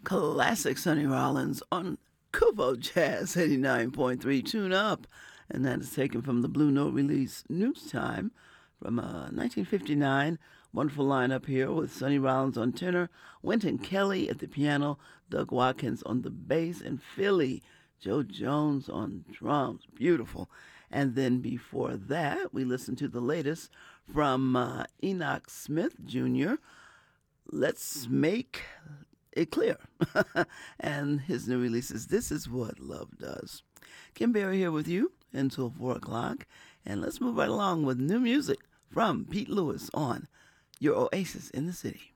Classic Sonny Rollins on Kubo Jazz 89.3 Tune Up. And that is taken from the Blue Note release News Time from 1959. Wonderful lineup here with Sonny Rollins on tenor, Wynton Kelly at the piano, Doug Watkins on the bass, and Philly Joe Jones on drums. Beautiful. And then before that, we listened to the latest from Enoch Smith Jr., Let's Make It Clear. And his new release is This Is What Love Does. Kim Berry here with you until 4 o'clock. And let's move right along with new music from Pete Lewis on Your Oasis in the City.